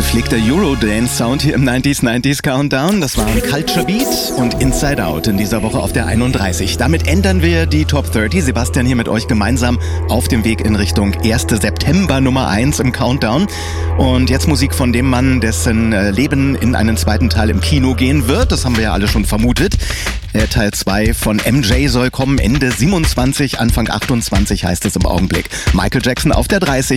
Gepflegter Eurodance-Sound hier im 90s Countdown. Das waren Culture Beat und Inside Out in dieser Woche auf der 31. Damit ändern wir die Top 30. Sebastian hier mit euch gemeinsam auf dem Weg in Richtung 1. September Nummer 1 im Countdown. Und jetzt Musik von dem Mann, dessen Leben in einen zweiten Teil im Kino gehen wird. Das haben wir ja alle schon vermutet. Teil 2 von MJ soll kommen Ende 27, Anfang 28 heißt es im Augenblick. Michael Jackson auf der 30.